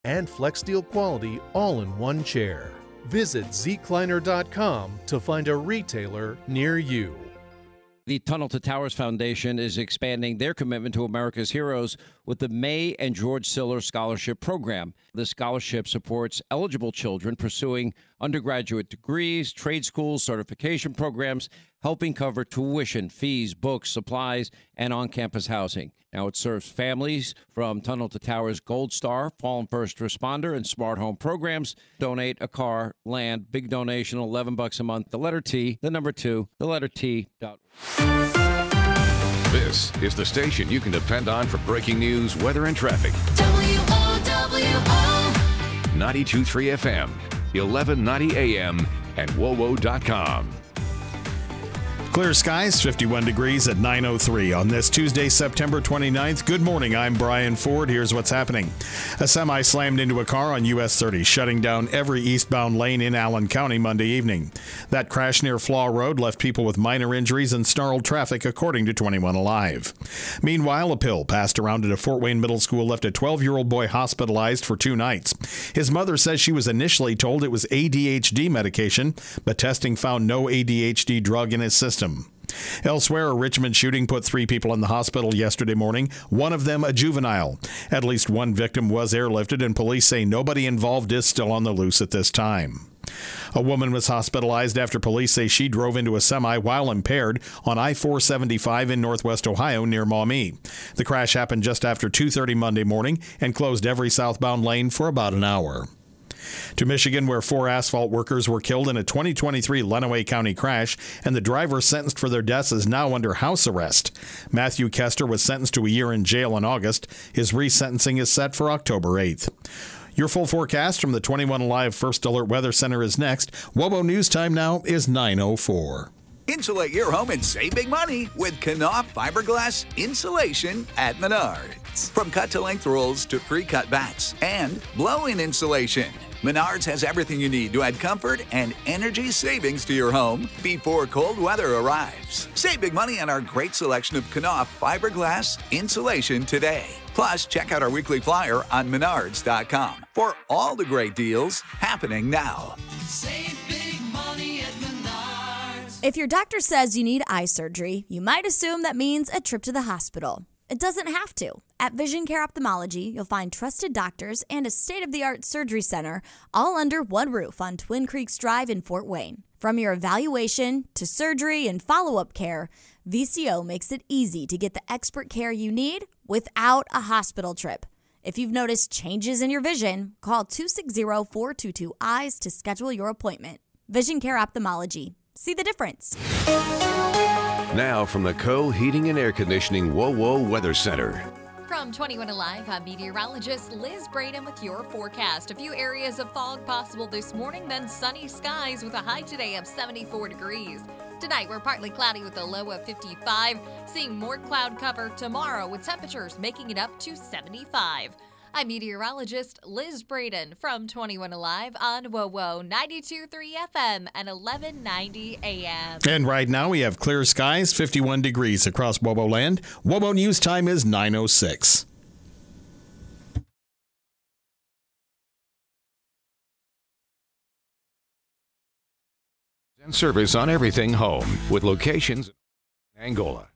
and FlexSteel quality all in one chair. Visit zkleiner.com to find a retailer near you. The Tunnel to Towers Foundation is expanding their commitment to America's heroes with the May and George Siller Scholarship Program. The scholarship supports eligible children pursuing undergraduate degrees, trade schools, certification programs, helping cover tuition, fees, books, supplies, and on-campus housing. Now it serves families from Tunnel to Towers Gold Star, Fallen First Responder, and Smart Home programs. Donate a car, land, big donation, $11 a month. The letter T, the number 2, the letter T. This is the station you can depend on for breaking news, weather, and traffic. WOWO 92.3 FM, 1190 AM, and WOWO.com. Clear skies, 51 degrees at 9:03 on this Tuesday, September 29th. Good morning, I'm Brian Ford. Here's what's happening. A semi slammed into a car on US 30, shutting down every eastbound lane in Allen County Monday evening. That crash near Flaw Road left people with minor injuries and snarled traffic, according to 21 Alive. Meanwhile, a pill passed around at a Fort Wayne middle school left a 12-year-old boy hospitalized for 2 nights. His mother says she was initially told it was ADHD medication, but testing found no ADHD drug in his system. Elsewhere, a Richmond shooting put 3 people in the hospital yesterday morning, one of them a juvenile. At least one victim was airlifted, and police say nobody involved is still on the loose at this time. A woman was hospitalized after police say she drove into a semi while impaired on I-475 in northwest Ohio near Maumee. The crash happened just after 2:30 Monday morning and closed every southbound lane for about an hour. To Michigan, where 4 asphalt workers were killed in a 2023 Lenawee County crash, and the driver sentenced for their deaths is now under house arrest. Matthew Kester was sentenced to a year in jail in August. His resentencing is set for October 8th. Your full forecast from the 21 Alive First Alert Weather Center is next. WOWO News Time now is 9:04. Insulate your home and save big money with Knauf fiberglass insulation at Menards. From cut-to-length rolls to pre-cut bats and blow-in insulation, Menards has everything you need to add comfort and energy savings to your home before cold weather arrives. Save big money on our great selection of Knauf fiberglass insulation today. Plus, check out our weekly flyer on Menards.com for all the great deals happening now. Save big money at Menards. If your doctor says you need eye surgery, you might assume that means a trip to the hospital. It doesn't have to. At Vision Care Ophthalmology, you'll find trusted doctors and a state-of-the-art surgery center all under one roof on Twin Creeks Drive in Fort Wayne. From your evaluation to surgery and follow-up care, VCO makes it easy to get the expert care you need without a hospital trip. If you've noticed changes in your vision, call 260-422-EYES to schedule your appointment. Vision Care Ophthalmology. See the difference. Now from the Co-Heating and Air Conditioning WOWO Weather Center. From 21 Alive, I'm meteorologist Liz Braden with your forecast. A few areas of fog possible this morning, then sunny skies with a high today of 74 degrees. Tonight, we're partly cloudy with a low of 55, seeing more cloud cover tomorrow with temperatures making it up to 75. I'm meteorologist Liz Braden from 21 Alive on WOWO 92.3 FM and 1190 AM. And right now we have clear skies, 51 degrees across WOWO land. WOWO News Time is 9:06. And service on everything home with locations in Angola.